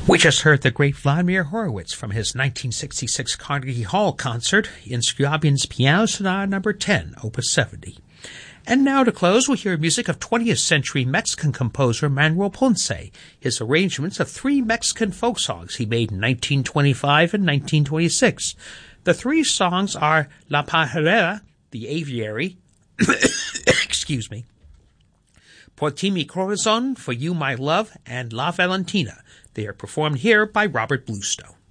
We just heard the great Vladimir Horowitz from his 1966 Carnegie Hall concert in Scriabin's Piano Sonata No. 10, Opus 70. And now to close, we'll hear music of 20th century Mexican composer Manuel Ponce, his arrangements of three Mexican folk songs he made in 1925 and 1926. The three songs are La Pajarera, the Aviary, excuse me, Por ti mi corazón, For You My Love, and La Valentina. They are performed here by Robert Bluestone.